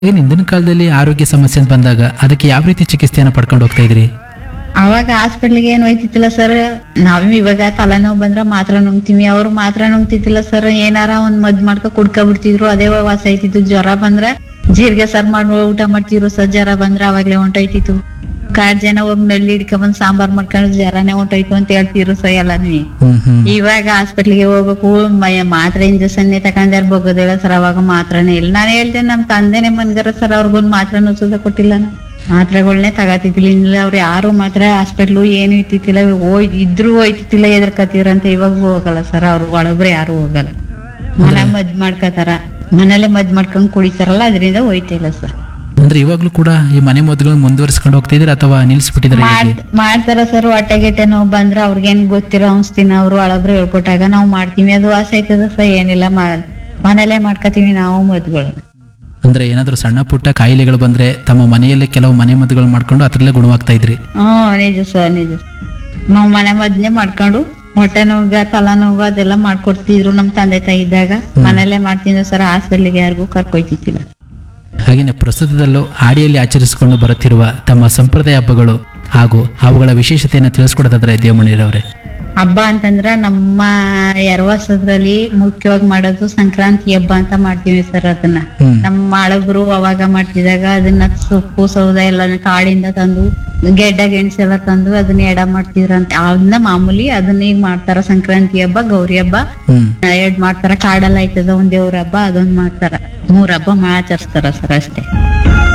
ಏನ್ ಹಿಂದಿನ ಕಾಲದಲ್ಲಿ ಆರೋಗ್ಯ ಸಮಸ್ಯೆ ಅಂತ ಬಂದಾಗ ಅದಕ್ಕೆ ಯಾವ ರೀತಿ ಚಿಕಿತ್ಸೆಯನ್ನ ಪಡ್ಕೊಂಡು ಹೋಗ್ತಾ ಇದ್ರಿ? ಅವಾಗ ಹಾಸ್ಪಿಟ್ಲಿಗೆ ಏನ್ ಹೋಯ್ತಿತ್ತಿಲ್ಲ ಸರ್. ನಾವ್ ಇವಾಗ ತಲೆನೋವು ಬಂದ್ರ ಮಾತ್ರ ನುಂಗ್ತೀವಿ, ಅವ್ರು ಮಾತ್ರ ನುಂಗ್ತಿತ್ತಿಲ್ಲ ಸರ್. ಏನಾರ ಒಂದ್ ಮದ್ ಮಾಡ್ಕೊ ಕುಡ್ಕೊಬಿಡ್ತಿದ್ರು, ಅದೇ ವಾಸ ಆಯ್ತಿತ್ತು. ಜ್ವರ ಬಂದ್ರ ಜೀರಿಗೆ ಸಾರ್ ಮಾಡಿ ಊಟ ಮಾಡ್ತಿದ್ರು ಸರ್. ಜ್ವರ ಬಂದ್ರ ಅವಾಗ್ಲೇ ಹೊಂಟೋಯ್ತಿತ್ತು. ಕಾಡ್ ಜನ ಹೋಗಿ ನಲ್ಲಿ ಹಿಡ್ಕೊಂಡ್ ಸಾಂಬಾರ್ ಮಾಡ್ಕೊಂಡು ಜ್ವರನೇ ಹೊಂಟೋಯ್ತು ಅಂತ ಹೇಳ್ತಿದ್ರು ಸರ್ ಎಲ್ಲಾನು. ಇವಾಗ ಹಾಸ್ಪಿಟ್ಲಿಗೆ ಹೋಗ್ಬೇಕು, ಮಾತ್ರೆ ಇಂಜೆಕ್ಷನ್ ತಕೊಂಡ್ಯಾರ ಬಗ್ಗೋದಿಲ್ಲ ಸರ್. ಅವಾಗ ಮಾತ್ರನೇ ಇಲ್ಲ. ನಾನು ಹೇಳ್ತೇನೆ ನಮ್ ತಂದೆನೆ ಮನ್ಗಾರ ಸರ್, ಅವ್ರಿಗೊಂದ್ ಮಾತ್ರ ಸುದ ಕೊಟ್ಟಿಲ್ಲ ನಾನು. ಮಾತ್ರೆಗಳನ್ನೇ ತಗತಿದ್ದಿಲ್ಲ. ಇಲ್ಲ ಅವ್ರು ಯಾರು ಮಾತ್ರ ಹಾಸ್ಪಿಟ್ಲು ಏನು ಇತ್ತಿತ್ತಿಲ್ಲ, ಇದ್ರು ಹೋಯ್ತಿತ್ತಿಲ್ಲ, ಎದ್ರಕತ್ತಿರಂತ. ಇವಾಗ ಹೋಗಲ್ಲ ಸರ್, ಅವ್ರು ಒಳಬ್ರೆ ಯಾರು ಹೋಗಲ್ಲ. ಮನೆ ಮದ್ ಮಾಡ್ಕತಾರ, ಮನೇಲೆ ಮದ್ ಮಾಡ್ಕೊಂಡ್ ಕುಡಿತಾರಲ್ಲ, ಅದರಿಂದ ಹೋಯ್ತಿಲ್ಲ ಸರ್. ಅಂದ್ರೆ ಇವಾಗ್ಲೂ ಕೂಡ ಈ ಮನೆ ಮದ್ದುಗಳನ್ನ ಮುಂದುವರಿಸ್ಕೊಂಡು ಹೋಗ್ತಾ ಇದ್ರ ಅಥವಾ ನಿಲ್ಸ್ಬಿಟ್ಟಿದ್ರೆ? ಮಾಡ್ತಾರ ಸರ್. ಹೊಟ್ಟೆ ಗಿಟ್ಟೆ ನೋವು ಬಂದ್ರ ಅವ್ರಿಗೇನ್ ಗೊತ್ತಿರೋ ಔಷಧಿನ ಅವ್ರು ಒಳಬ್ರೆ ಹೇಳ್ಕೊಟ್ಟಾಗ ನಾವ್ ಮಾಡ್ತೀವಿ. ಅದು ವಾಸ ಆಯ್ತದ ಸರ್. ಏನಿಲ್ಲ, ಮನೇಲೆ ಮಾಡ್ಕತೀವಿ ನಾವು ಮದ್ದುಗಳು. ಅಂದ್ರೆ ಏನಾದ್ರು ಸಣ್ಣ ಪುಟ್ಟ ಕಾಯಿಲೆಗಳು ಬಂದ್ರೆ ತಮ್ಮ ಮನೆಯಲ್ಲೇ ಕೆಲವು ಮನೆ ಮದ್ದುಗಳು ಮಾಡ್ಕೊಂಡು ಅದ್ರಲ್ಲೇ ಗುಣವಾಗ್ತಾ ಇದ್ರಿ? ನಿಜ ಸರ್, ನಿಜ. ನಾವ್ ಮನೆ ಮದ್ನೆ ಮಾಡ್ಕೊಂಡು ಹೊಟ್ಟೆ ನೋವಾಗ ತಲೆನೋವು ಅದೆಲ್ಲ ಮಾಡ್ಕೊಡ್ತಿದ್ರು ನಮ್ ತಂದೆ ತಾಯಿ ಇದ್ದಾಗ. ಮನೇಲೆ ಮಾಡ್ತಿದ್ರು ಸರ್, ಹಾಸ್ಪಿಟ್ಲಿಗೆ ಯಾರಿಗೂ ಕರ್ಕೊಯ್ತಿತ್ತಿಲ್ಲ. ಹಾಗೇನೆ ಪ್ರಸ್ತುತದಲ್ಲೂ ಆಡಿಯಲ್ಲಿ ಆಚರಿಸಿಕೊಂಡು ಬರುತ್ತಿರುವ ತಮ್ಮ ಸಂಪ್ರದಾಯ ಹಬ್ಬಗಳು ಹಾಗೂ ಅವುಗಳ ವಿಶೇಷತೆಯನ್ನು ತಿಳಿಸ್ಕೊಡೋದಾದ್ರೆ ದೇವಮಣಿರವರೇ. ಹಬ್ಬ ಅಂತಂದ್ರ ನಮ್ಮ ಎರವಸದ್ರಲ್ಲಿ ಮುಖ್ಯವಾಗಿ ಮಾಡೋದು ಸಂಕ್ರಾಂತಿ ಹಬ್ಬ ಅಂತ ಮಾಡ್ತೀವಿ ಸರ್. ಅದನ್ನ ನಮ್ಮ ಹಳಬರು ಅವಾಗ ಮಾಡ್ತಿದಾಗ ಅದನ್ನ ಸೊಪ್ಪು ಸೌದ ಎಲ್ಲ ಕಾಡಿಂದ ತಂದು, ಗೆಡ್ಡ ಗೆಣಸೆಲ್ಲ ತಂದು ಅದನ್ನ ಎಡ ಮಾಡ್ತಿದ್ರಂತೆ. ಅದನ್ನ ಮಾಮೂಲಿ ಅದನ್ನ ಈಗ ಮಾಡ್ತಾರ. ಸಂಕ್ರಾಂತಿ ಹಬ್ಬ, ಗೌರಿ ಹಬ್ಬ ಎರಡ್ ಮಾಡ್ತಾರ. ಕಾಡಲ್ಲ ಆಯ್ತದ ಒಂದ್ ದೇವ್ರ ಹಬ್ಬ, ಅದೊಂದ್ ಮಾಡ್ತಾರ. 3 ಹಬ್ಬ ಆಚರಿಸ್ತಾರ ಸರ್ ಅಷ್ಟೇ.